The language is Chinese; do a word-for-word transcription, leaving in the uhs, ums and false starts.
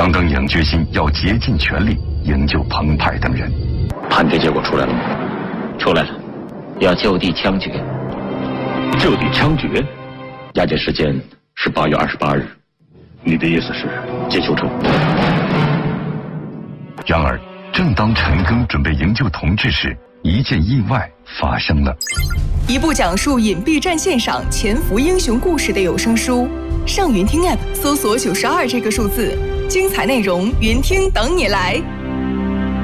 杨登颖决心要竭尽全力营救彭湃等人。 判决结果出来了吗？ 出来了，要就地枪决。 就地枪决？押解时间是八月二十八日。你的意思是解救成？ 然而，正当陈赓准备营救同志时，一件意外发生了。 一部讲述隐蔽战线上潜伏英雄故事的有声书，上云听 App 搜索九十二这个数字，精彩内容云听等你来。